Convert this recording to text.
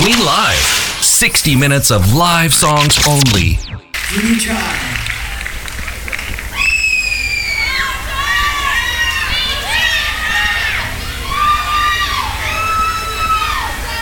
We Live. 60 minutes of live songs only. Free trial.